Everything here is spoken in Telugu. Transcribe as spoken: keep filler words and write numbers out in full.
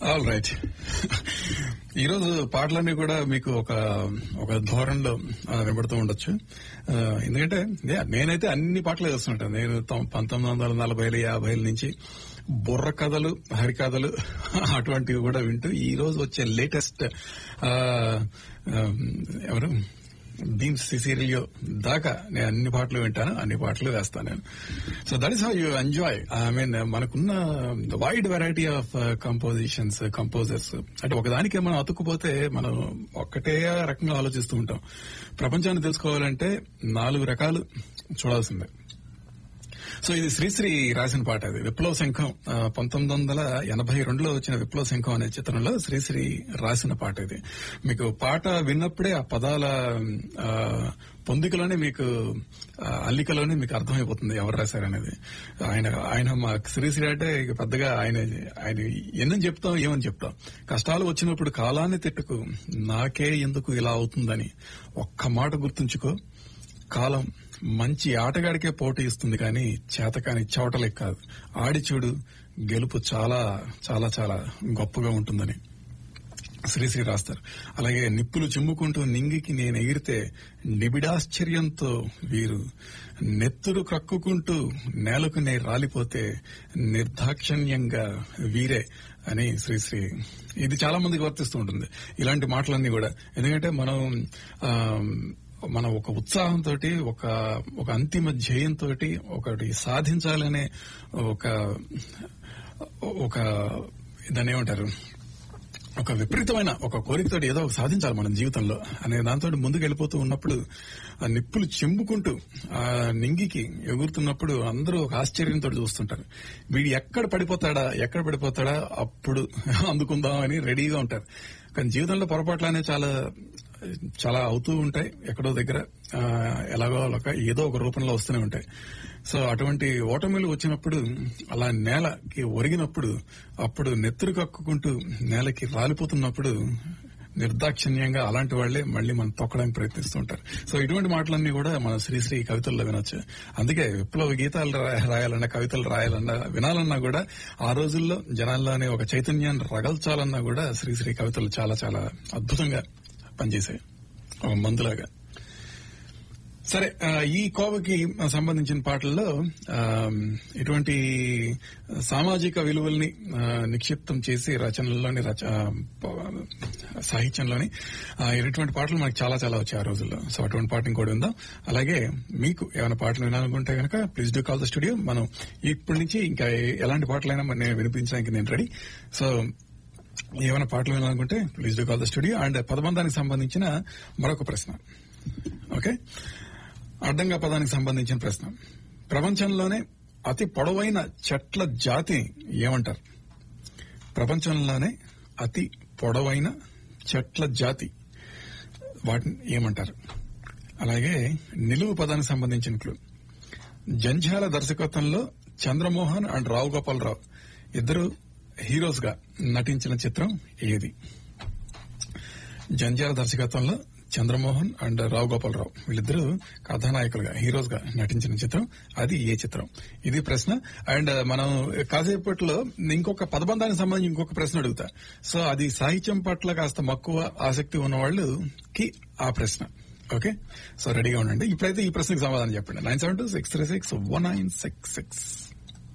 All right. ఈరోజు పాటలన్నీ కూడా మీకు ఒక ఒక ధోరణిలో వినబడుతూ ఉండొచ్చు. ఎందుకంటే నేనైతే అన్ని పాటలు వేస్తుంటాను. నేను పంతొమ్మిది వందల నలభైలు యాభైల నుంచి బుర్ర కథలు, హరికథలు అటువంటివి కూడా వింటూ ఈ రోజు వచ్చే లేటెస్ట్ ఎవరు భీమ్ సిసిరియో దాకా నేను అన్ని పాటలు వింటాను, అన్ని పాటలు వేస్తాను నేను. So that is how you enjoy. I mean మనకున్న wide variety of compositions, composers. అంటే ఒకదానికే మనం అతుక్కుపోతే మనం ఒక్కటే రకంగా ఆలోచిస్తూ ఉంటాం. ప్రపంచాన్ని తెలుసుకోవాలంటే నాలుగు రకాలు చూడాల్సిందే. సో ఇది శ్రీశ్రీ రాసిన పాట. అది విప్లవ శంఖం, పంతొమ్మిది వందల ఎనభై రెండులో వచ్చిన విప్లవ శంఖం అనే చిత్రంలో శ్రీశ్రీ రాసిన పాట ఇది. మీకు పాట విన్నప్పుడే ఆ పదాల పొందికలోనే మీకు అల్లికలోనే మీకు అర్థమైపోతుంది ఎవరు రాశారనేది. ఆయన ఆయన మా శ్రీశ్రీ అంటే పెద్దగా ఆయన ఆయన ఎన్నని చెప్తాం, ఏమని చెప్తాం. కష్టాలు వచ్చినప్పుడు కాలాన్ని తిట్టుకు, నాకే ఎందుకు ఇలా అవుతుందని ఒక్క మాట గుర్తుంచుకో, కాలం మంచి ఆటగాడికే పోటీ ఇస్తుంది కానీ చేతకాని చవటలే కాదు. ఆడి చూడు, గెలుపు చాలా చాలా చాలా గొప్పగా ఉంటుందని శ్రీశ్రీ రాస్తారు. అలాగే నిప్పులు చిమ్ముకుంటూ నింగికి నేను ఎగిరితే నిబిడాశ్చర్యంతో వీరు, నెత్తురు క్రక్కుకుంటూ నేలకు నే రాలిపోతే నిర్దాక్షణ్యంగా వీరే అని శ్రీశ్రీ. ఇది చాలా మందికి వర్తిస్తూ ఉంటుంది ఇలాంటి మాటలన్నీ కూడా. ఎందుకంటే మనం మనం ఒక ఉత్సాహంతో, ఒక ఒక అంతిమ ధ్యేయంతో ఒకటి సాధించాలనే ఒక ఒక దాన్ని ఏమంటారు, ఒక విపరీతమైన ఒక కోరికతో ఏదో ఒక సాధించాలి మనం జీవితంలో అనే దాంతో ముందుకు వెళ్ళిపోతూ ఉన్నప్పుడు ఆ నిప్పులు చెంబుకుంటూ ఆ నింగికి ఎగురుతున్నప్పుడు అందరూ ఒక ఆశ్చర్యంతో చూస్తుంటారు. వీడు ఎక్కడ పడిపోతాడా ఎక్కడ పడిపోతాడా అప్పుడు అందుకుందాం అని రెడీగా ఉంటారు. కానీ జీవితంలో పొరపాట్లు అనేవి చాలా చాలా అవుతూ ఉంటాయి. ఎక్కడో దగ్గర ఎలాగో ఏదో ఒక రూపంలో వస్తూనే ఉంటాయి. సో అటువంటి ఓటమిలు వచ్చినప్పుడు, అలా నేలకి ఒరిగినప్పుడు, అప్పుడు నెత్తురు కక్కుకుంటూ నేలకి రాలిపోతున్నప్పుడు నిర్దాక్షిణ్యంగా అలాంటి వాళ్లే మళ్లీ మనం తొక్కడానికి ప్రయత్నిస్తూ ఉంటారు. సో ఇటువంటి మాటలన్నీ కూడా మన శ్రీశ్రీ కవితల్లో వినొచ్చు. అందుకే విప్లవ గీతాలు రాయాలన్నా, కవితలు రాయాలన్నా, వినాలన్నా కూడా ఆ రోజుల్లో జనాల్లోనే ఒక చైతన్యాన్ని రగల్చాలన్నా కూడా శ్రీశ్రీ కవితలు చాలా చాలా అద్భుతంగా పనిచేశాయి, ఒక మందులాగా. సరే, ఈ కోవకి సంబంధించిన పాటల్లో ఇటువంటి సామాజిక విలువల్ని నిక్షిప్తం చేసి రచనల్లోని సాహిత్యంలోని ఇటువంటి పాటలు మనకు చాలా చాలా వచ్చాయి ఆ రోజుల్లో. సో అటువంటి పాటను కూడా విందాం. అలాగే మీకు ఏమైనా పాటలు వినాలనుకుంటే కనుక please do call the studio. మనం ఇప్పటి నుంచి ఇంకా ఎలాంటి పాటలైనా నేను వినిపించడానికి నేను రెడీ. సో ఏమైనా పాటలు వినాలనుకుంటే please do call the studio. And పదబంధానికి సంబంధించిన మరొక ప్రశ్న. ఓకే, అడ్డంగా పదానికి సంబంధించిన ప్రశ్న. ప్రపంచంలోనే అతి పొడవైన చెట్ల జాతి ఏమంటారు? ప్రపంచంలోనే అతి పొడవైన చెట్ల జాతి వాటిని ఏమంటారు? అలాగే నిలువు పదానికి సంబంధించిన క్లూ. జంధ్యాల దర్శకత్వంలో చంద్రమోహన్ అండ్ రావు గోపాల్ రావు ఇద్దరు హీరోస్ గా నటించిన చిత్రం ఏది? జంధ్యాల దర్శకత్వంలో చంద్రమోహన్ అండ్ రావు గోపాల్ రావు వీళ్ళిద్దరూ కథానాయకులుగా, హీరోస్ గా నటించిన చిత్రం, అది ఏ చిత్రం? ఇది ప్రశ్న. అండ్ మనం కాసేపట్లో ఇంకొక పదబంధానికి సంబంధించి ఇంకొక ప్రశ్న అడుగుతా. సో అది సాహిత్యం పట్ల కాస్త మక్కువ ఆసక్తి ఉన్న వాళ్ళకి ఆ ప్రశ్న. ఓకే, సో రెడీగా ఉండండి. ఇప్పుడైతే ఈ ప్రశ్నకు సమాధానం చెప్పండి. Nine seven two six three six one nine six six